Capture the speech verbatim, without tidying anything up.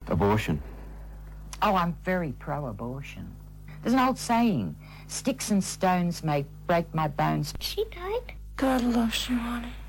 Abortion. Oh, I'm very pro-abortion. There's an old saying, sticks and stones may break my bones. She died? God loves you, honey.